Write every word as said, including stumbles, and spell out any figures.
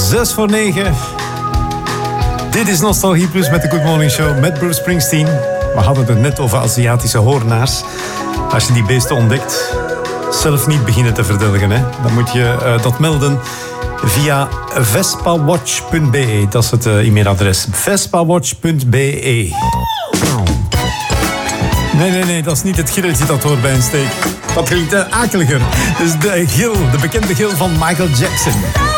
Zes voor negen. Dit is Nostalgie Plus met de Good Morning Show met Bruce Springsteen. We hadden het net over Aziatische hoornaars. Als je die beesten ontdekt, zelf niet beginnen te verdelgen. Hè? Dan moet je uh, dat melden via vespawatch punt b e. Dat is het uh, e-mailadres. vespawatch punt b e. Nee, nee, nee, dat is niet het gilletje dat hoort bij een steek. Dat klinkt uh, akeliger. Dat is de gil, de bekende gil van Michael Jackson.